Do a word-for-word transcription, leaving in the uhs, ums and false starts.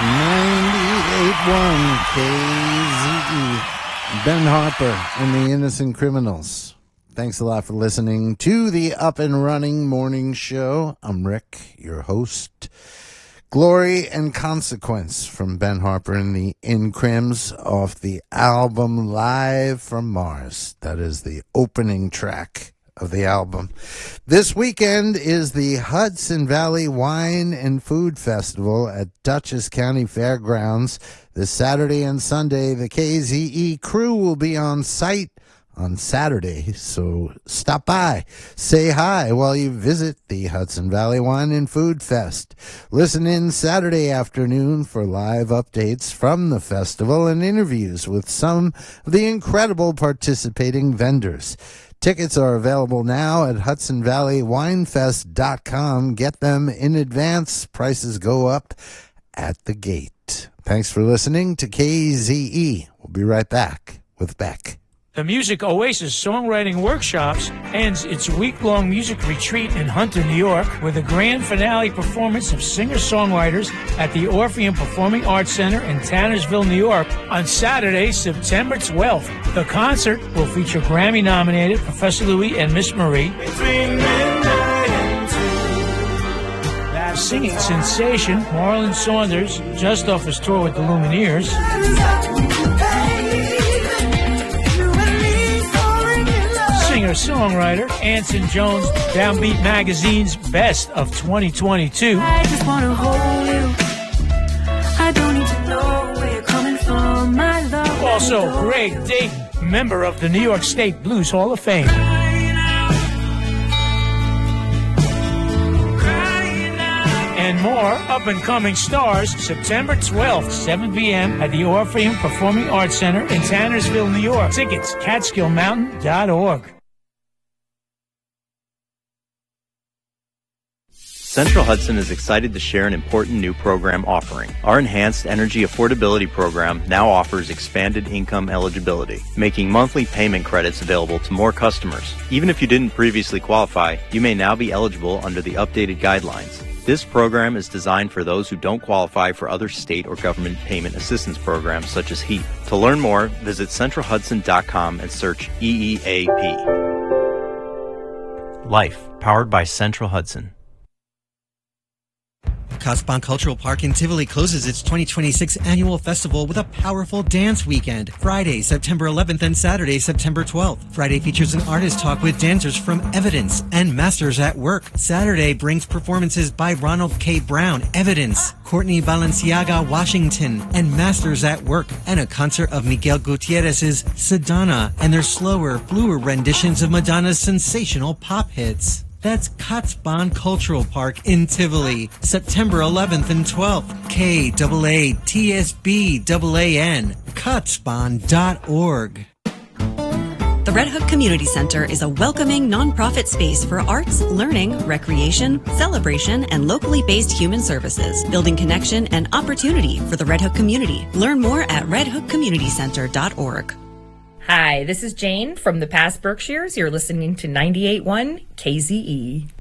ninety-eight point one K Z E. Ben Harper and the Innocent Criminals. Thanks a lot for listening to the Up and Running Morning Show. I'm Rick, your host. Glory and Consequence from Ben Harper and the In-Crims off the album Live from Mars. That is the opening track of the album. This weekend is the Hudson Valley Wine and Food Festival at Dutchess County Fairgrounds. This Saturday and Sunday, the K Z E crew will be on site on Saturday, so stop by, say hi while you visit the Hudson Valley Wine and Food Fest. Listen in Saturday afternoon for live updates from the festival and interviews with some of the incredible participating vendors. Tickets are available now at hudson valley wine fest dot com. Get them in advance. Prices go up at the gate. Thanks for listening to K Z E. We'll be right back with Beck. The Music Oasis Songwriting Workshops ends its week-long music retreat in Hunter, New York, with a grand finale performance of singer-songwriters at the Orpheum Performing Arts Center in Tannersville, New York, on Saturday, September twelfth. The concert will feature Grammy-nominated Professor Louis and Miss Marie, singing sensation Marlon Saunders, just off his tour with the Lumineers, singer-songwriter Anson Jones, Downbeat Magazine's Best of twenty twenty-two. I just want to hold you. I don't need to know where you're coming from, my love. Also, Greg Dayton, member of the New York State Blues Hall of Fame. And more up-and-coming stars, September twelfth, seven p.m. at the Orpheum Performing Arts Center in Tannersville, New York. Tickets, catskill mountain dot org. Central Hudson is excited to share an important new program offering. Our Enhanced Energy Affordability Program now offers expanded income eligibility, making monthly payment credits available to more customers. Even if you didn't previously qualify, you may now be eligible under the updated guidelines. This program is designed for those who don't qualify for other state or government payment assistance programs such as HEAP. To learn more, visit central hudson dot com and search E E A P. Life, powered by Central Hudson. Cutsbon Cultural Park in Tivoli closes its twenty twenty-six annual festival with a powerful dance weekend. Friday, September eleventh and Saturday, September twelfth. Friday features an artist talk with dancers from Evidence and Masters at Work. Saturday brings performances by Ronald K. Brown, Evidence, Courtney Balenciaga, Washington, and Masters at Work, and a concert of Miguel Gutierrez's Sedona and their slower, bluer renditions of Madonna's sensational pop hits. That's Cutsbon Cultural Park in Tivoli, September eleventh and twelfth. K A A T S B A A N, cutsbon dot org. The Red Hook Community Center is a welcoming nonprofit space for arts, learning, recreation, celebration, and locally based human services, building connection and opportunity for the Red Hook community. Learn more at red hook community center dot org. Hi, this is Jane from the past Berkshires. You're listening to ninety-eight point one K Z E.